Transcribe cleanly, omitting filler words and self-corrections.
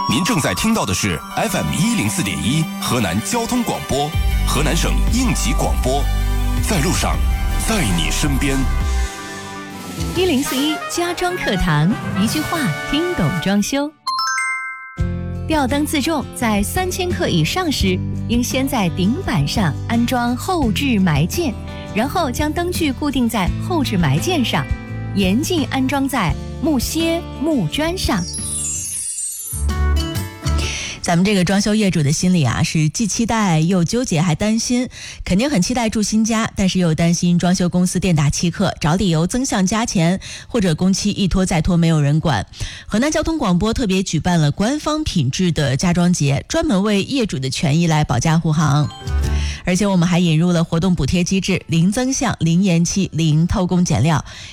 您正在听到的是 FM104.1 河南交通广播，河南省应急广播，在路上，在你身边。 1041家装课堂，一句话听懂装修。吊灯自重在3000克以上时，应先在顶板上安装后置埋件，然后将灯具固定在后置埋件上，严禁安装在木楔、木砖上。 咱们这个装修业主的心里啊，是既期待又纠结还担心，肯定很期待住新家，但是又担心装修公司店大欺客，找理由增项加钱，或者工期一拖再拖没有人管。河南交通广播特别举办了官方品质的家装节，专门为业主的权益来保驾护航。而且我们还引入了活动补贴机制，零增项、零延期、零偷工减料，